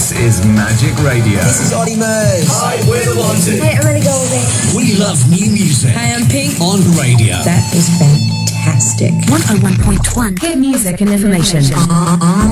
This is Magic Radio. This is Ollie Murs. Hi, we're The Wanted. Hey, I'm Ellie Goulding. We love new music. Hey, I'm Pink. On radio. That is fantastic. 101.1. Hit music and information.